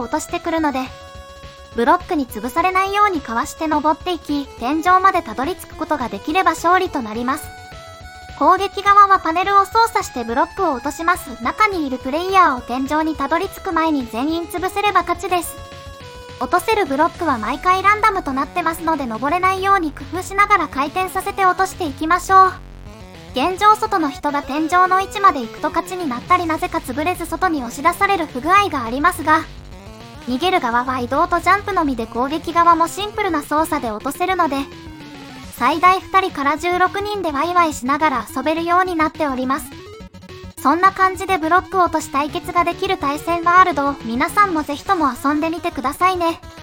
落としてくるので、ブロックに潰されないようにかわして登っていき、天井までたどり着くことができれば勝利となります。攻撃側はパネルを操作してブロックを落とします。中にいるプレイヤーを天井にたどり着く前に全員潰せれば勝ちです。落とせるブロックは毎回ランダムとなってますので、登れないように工夫しながら回転させて落としていきましょう。現状外の人が天井の位置まで行くと勝ちになったり、なぜか潰れず外に押し出される不具合がありますが、逃げる側は移動とジャンプのみで、攻撃側もシンプルな操作で落とせるので、最大2人から16人でワイワイしながら遊べるようになっております。そんな感じでブロック落とし対決ができる対戦ワールドを皆さんもぜひとも遊んでみてくださいね。